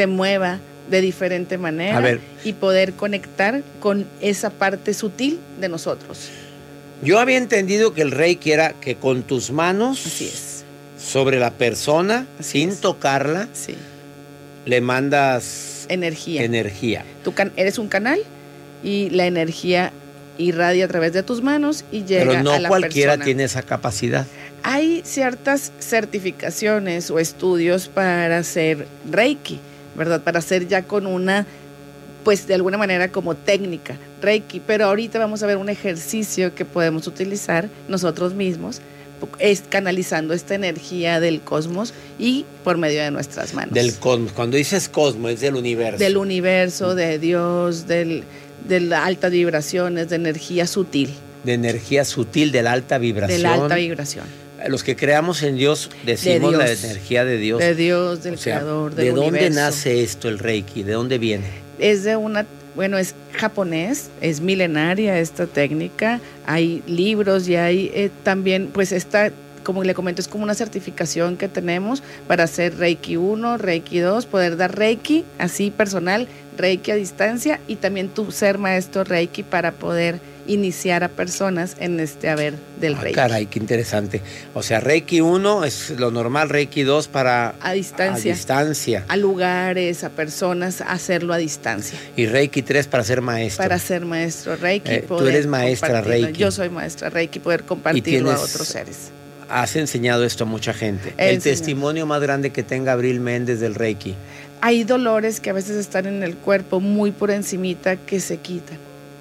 se mueva de diferente manera y poder conectar con esa parte sutil de nosotros. Yo había entendido que el Reiki era que con tus manos Así es. sobre la persona, Así sin tocarla, le mandas energía. Tú eres un canal y la energía irradia a través de tus manos y llega a la persona. Pero no cualquiera tiene esa capacidad. Hay ciertas certificaciones o estudios para hacer Reiki, ¿verdad? Para hacer ya con una, pues de alguna manera como técnica Reiki, pero ahorita vamos a ver un ejercicio que podemos utilizar nosotros mismos, es canalizando esta energía del cosmos y por medio de nuestras manos. Cuando dices cosmos, es del universo. Del universo, de Dios, de las altas vibraciones, de energía sutil. De energía sutil, de la alta vibración. De la alta vibración. Los que creamos en Dios decimos la energía de Dios. De Dios, del Creador, del universo. ¿De dónde nace esto, el Reiki? ¿De dónde viene? Es es japonés, es milenaria esta técnica. Hay libros y hay también, pues como le comento, es como una certificación que tenemos para hacer Reiki 1, Reiki 2, poder dar Reiki así personal, Reiki a distancia y también tú ser maestro Reiki para poder iniciar a personas en este haber del Reiki. Caray, qué interesante. O sea, Reiki 1 es lo normal, Reiki 2 para... A distancia. A lugares, a personas, hacerlo a distancia. Y Reiki 3 para ser maestro. Para ser maestro Reiki. Tú eres maestra Reiki. Yo soy maestra Reiki, poder compartirlo a otros seres. Has enseñado esto a mucha gente. El testimonio más grande que tenga Abril Méndez del Reiki. Hay dolores que a veces están en el cuerpo muy por encimita que se quitan.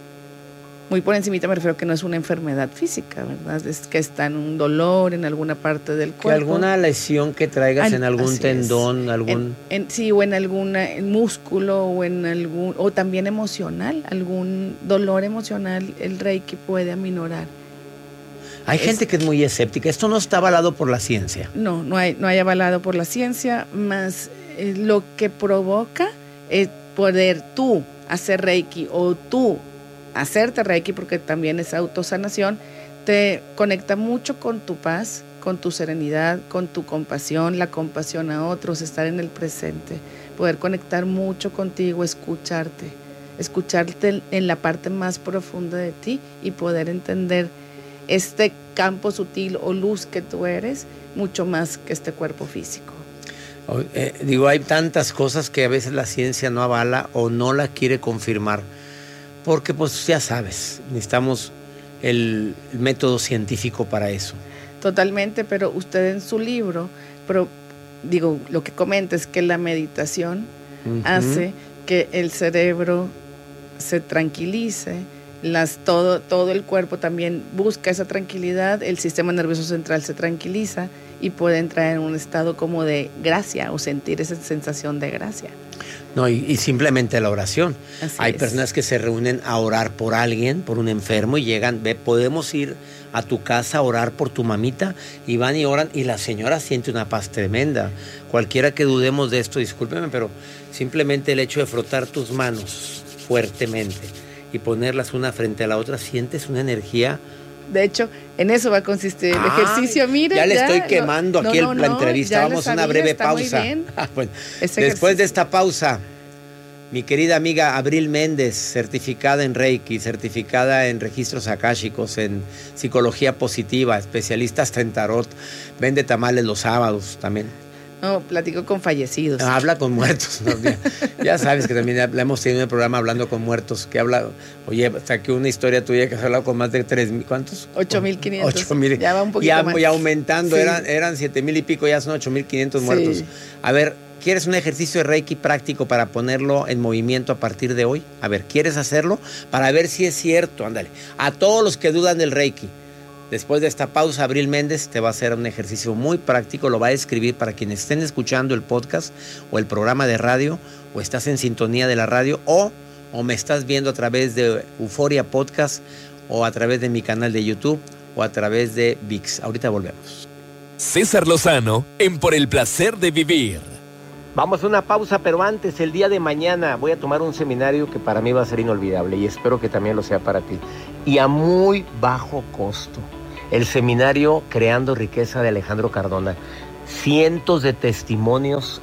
Muy por encimita me refiero que no es una enfermedad física, ¿verdad? Es que está en un dolor en alguna parte del cuerpo. Que alguna lesión que traigas en algún tendón, o en algún músculo o también emocional, algún dolor emocional, el Reiki puede aminorar. Hay gente que es muy escéptica. Esto no está avalado por la ciencia. No hay avalado por la ciencia, más lo que provoca es poder tú hacer Reiki o tú hacerte Reiki, porque también es autosanación, te conecta mucho con tu paz, con tu serenidad, con tu compasión, la compasión a otros, estar en el presente, poder conectar mucho contigo, escucharte en la parte más profunda de ti y poder entender este campo sutil o luz que tú eres, mucho más que este cuerpo físico. Hay tantas cosas que a veces la ciencia no avala o no la quiere confirmar. Porque pues ya sabes, necesitamos el método científico para eso. Totalmente, pero usted en su libro, lo que comenta es que la meditación hace que el cerebro se tranquilice, todo el cuerpo también busca esa tranquilidad, el sistema nervioso central se tranquiliza y puede entrar en un estado como de gracia o sentir esa sensación de gracia. No, y simplemente la oración. Hay es. Personas que se reúnen a orar por alguien, por un enfermo, y llegan, podemos ir a tu casa a orar por tu mamita, y van y oran, y la señora siente una paz tremenda. Cualquiera que dudemos de esto, discúlpeme, pero simplemente el hecho de frotar tus manos fuertemente y ponerlas una frente a la otra, sientes una energía. De hecho, en eso va a consistir el ejercicio. Mira, ya le estoy quemando aquí la entrevista. Vamos a una breve pausa. Bueno, después de esta pausa, mi querida amiga Abril Méndez, certificada en Reiki, certificada en registros akáshicos, en psicología positiva, especialista hasta en tarot, vende tamales los sábados también. No, platico con fallecidos. Habla con muertos. ¿No? Ya sabes que también la hemos tenido en el programa hablando con muertos. Que habla, oye, saqué una historia tuya que has hablado con más de 3,000, ¿cuántos? 8,500. 8,000. Ya va un poquito más. Y aumentando, sí. eran 7,000 y pico, ya son 8,500 muertos. Sí. A ver, ¿quieres un ejercicio de Reiki práctico para ponerlo en movimiento a partir de hoy? A ver, ¿quieres hacerlo? Para ver si es cierto, ándale. A todos los que dudan del Reiki. Después de esta pausa, Abril Méndez te va a hacer un ejercicio muy práctico, lo va a escribir para quienes estén escuchando el podcast o el programa de radio, o estás en sintonía de la radio, o me estás viendo a través de Euforia Podcast, o a través de mi canal de YouTube, o a través de VIX. Ahorita volvemos. César Lozano en Por el Placer de Vivir. Vamos a una pausa, pero antes, el día de mañana voy a tomar un seminario que para mí va a ser inolvidable y espero que también lo sea para ti. Y a muy bajo costo. El seminario Creando Riqueza de Alejandro Cardona. Cientos de testimonios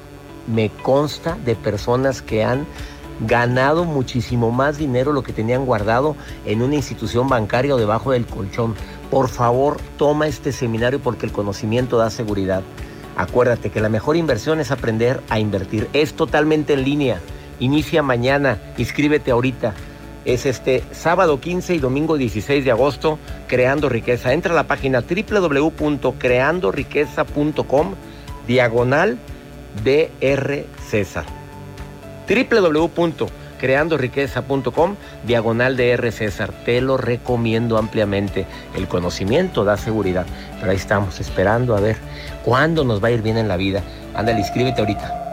me consta de personas que han ganado muchísimo más dinero lo que tenían guardado en una institución bancaria o debajo del colchón. Por favor, toma este seminario porque el conocimiento da seguridad. Acuérdate que la mejor inversión es aprender a invertir. Es totalmente en línea. Inicia mañana. Inscríbete ahorita. Es sábado 15 y domingo 16 de agosto, Creando Riqueza. Entra a la página www.creandoriqueza.com/Dr. César. www.creandoriqueza.com/Dr. César. Te lo recomiendo ampliamente. El conocimiento da seguridad. Pero ahí estamos esperando a ver cuándo nos va a ir bien en la vida. Ándale, inscríbete ahorita.